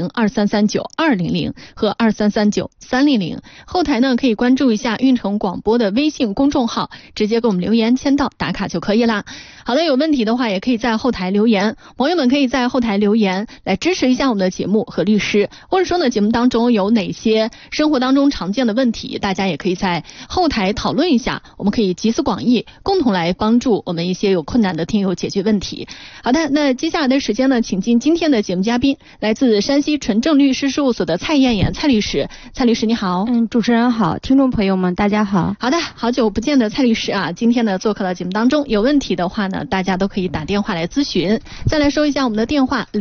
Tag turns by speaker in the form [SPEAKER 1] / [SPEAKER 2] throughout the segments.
[SPEAKER 1] ，2339200和2339300。后台呢可以关注一下运城广播的微信公众号，直接给我们留言签到打卡就可以啦。好的，有问题的话也可以在后台留言，朋友们可以在后台留言来支持一下我们的节目和律师，或者说呢节目当中有哪些生活当中常见的问题，大家也可以在后台讨论一下，我们可以集思广益，共同来帮助我们一些有困难的听友解决问题。好的，那接下来的时间呢，请进今天的节目嘉宾，来自山西纯正律师事务所的蔡艳妍蔡律师。蔡律师你好。
[SPEAKER 2] 主持人好，听众朋友们大家好。
[SPEAKER 1] 好的，好久不见的蔡律师啊，今天呢做客到节目当中，有问题的话呢，大家都可以打电话来咨询。再来说一下我们的电话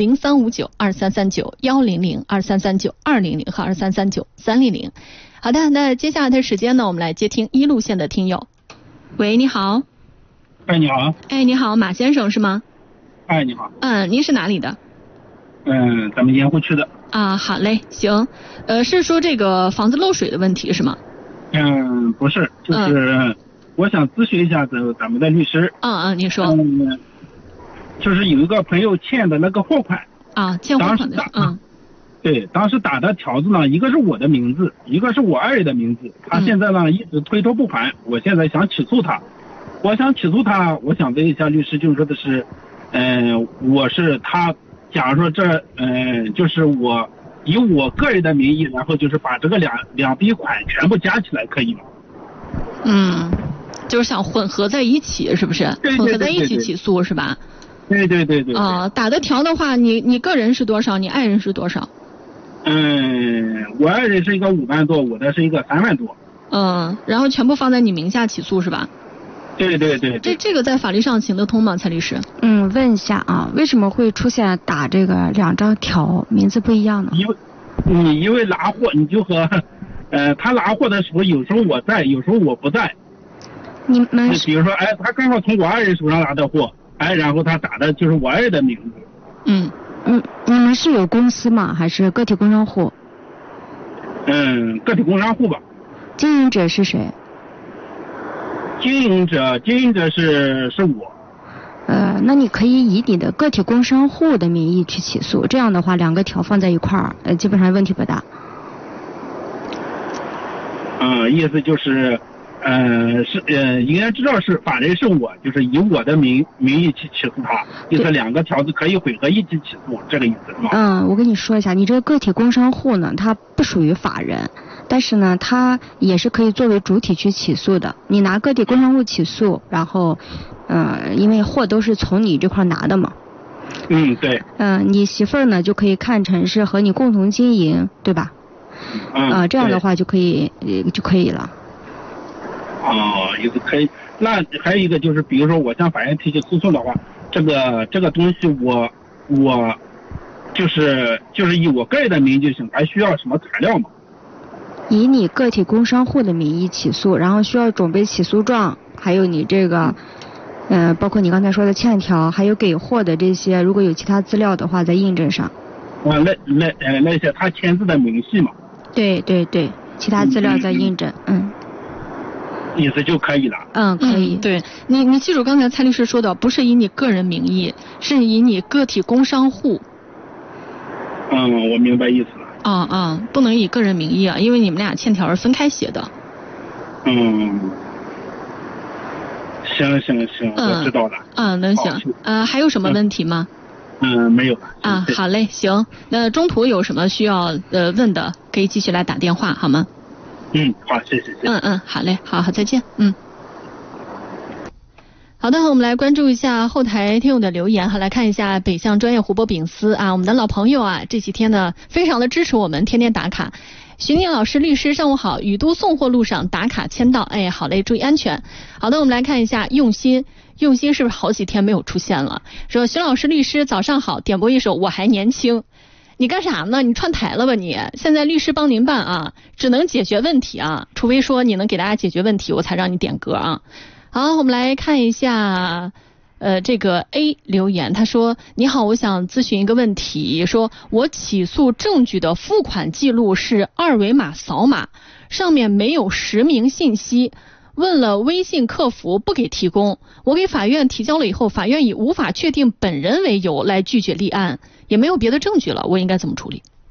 [SPEAKER 1] 0359233910，23392000和23393000。好的，那接下来的时间呢，我们来接听一路线的听友。喂，你好。
[SPEAKER 3] 哎，你好。
[SPEAKER 1] 哎，你好，马先生是吗？
[SPEAKER 3] 哎，你好。
[SPEAKER 1] 您是哪里的？
[SPEAKER 3] 咱们盐湖区的。
[SPEAKER 1] 啊，好嘞，行。是说这个房子漏水的问题是吗？
[SPEAKER 3] 不是，就是我想咨询一下咱们的律师。
[SPEAKER 1] 你说。
[SPEAKER 3] 就是有一个朋友欠的那个货款。
[SPEAKER 1] 欠货款的。
[SPEAKER 3] 对，当时打的条子呢，一个是我的名字，一个是我爱人的名字，他现在呢一直推脱不还，我现在想起诉他。我想问一下律师，就是说的是，我是他，假如说就是我以我个人的名义，然后就是把这个两笔款全部加起来，可以吗？
[SPEAKER 1] 就是想混合在一起，是不是？
[SPEAKER 3] 对，
[SPEAKER 1] 混合在一起起诉是吧？
[SPEAKER 3] 对。
[SPEAKER 1] 打的条的话，你个人是多少？你爱人是多少？
[SPEAKER 3] 我爱人是一个5万多，我的是一个3万多。
[SPEAKER 1] 然后全部放在你名下起诉是吧？
[SPEAKER 3] 对。
[SPEAKER 1] 这个在法律上行得通吗，蔡律师？
[SPEAKER 2] 问一下啊，为什么会出现打这个2张条名字不一样呢？
[SPEAKER 3] 因为拿货，你就和他拿货的时候，有时候我在，有时候我不在。
[SPEAKER 2] 你们
[SPEAKER 3] 比如说，他刚好从我爱人手上拿的货，然后他打的就是我爱人的名字。
[SPEAKER 2] 你们是有公司吗？还是个体工商户？
[SPEAKER 3] 个体工商户吧。
[SPEAKER 2] 经营者是谁？
[SPEAKER 3] 经营者是我。
[SPEAKER 2] 那你可以以你的个体工商户的名义去起诉，这样的话2个条放在一块儿，基本上问题不大。
[SPEAKER 3] 意思就是应该知道是法人是我，就是以我的名义去起诉他，就是2个条子可以混合一起起诉，这个意思是吗？
[SPEAKER 2] 我跟你说一下，你这个个体工商户呢，它不属于法人，但是呢，它也是可以作为主体去起诉的。你拿个体工商户起诉，然后因为货都是从你这块拿的嘛。
[SPEAKER 3] 对。
[SPEAKER 2] 你媳妇儿呢就可以看成是和你共同经营，对吧？这样的话就可以了。
[SPEAKER 3] 意思可以。那还有一个就是，比如说我向法院提起诉讼的话，这个东西我就是以我个人的名义就行，还需要什么材料吗？
[SPEAKER 2] 以你个体工商户的名义起诉，然后需要准备起诉状，还有你这个包括你刚才说的欠条，还有给货的这些，如果有其他资料的话，在印证上。
[SPEAKER 3] 那些他签字的明细嘛。
[SPEAKER 2] 对，其他资料在印证。
[SPEAKER 3] 意思就可以了。
[SPEAKER 2] 可以。
[SPEAKER 1] 对，你记住刚才蔡律师说的，不是以你个人名义，是以你个体工商户。
[SPEAKER 3] 我明白意思了。
[SPEAKER 1] 不能以个人名义啊，因为你们俩欠条是分开写的。
[SPEAKER 3] 行，我知道了。
[SPEAKER 1] 那行。还有什么问题吗？
[SPEAKER 3] 没有。
[SPEAKER 1] 好嘞，行。那中途有什么需要问的，可以继续来打电话，好吗？
[SPEAKER 3] 好，谢谢。
[SPEAKER 1] 好嘞，好，再见。好的，我们来关注一下后台听友的留言，来看一下北向专业湖泊丙斯我们的老朋友这几天呢非常的支持我们，天天打卡。徐念老师律师上午好，雨都送货路上打卡签到，好嘞，注意安全。好的，我们来看一下用心是不是好几天没有出现了？说徐老师律师早上好，点播一首我还年轻。你干啥呢？你串台了吧你？现在律师帮您办只能解决问题除非说你能给大家解决问题，我才让你点歌好，我们来看一下这个 A 留言，他说你好，我想咨询一个问题，说我起诉证据的付款记录是2维码扫码，上面没有实名信息，问了微信客服不给提供，我给法院提交了以后，法院以无法确定本人为由来拒绝立案，也没有别的证据了，我应该怎么处理？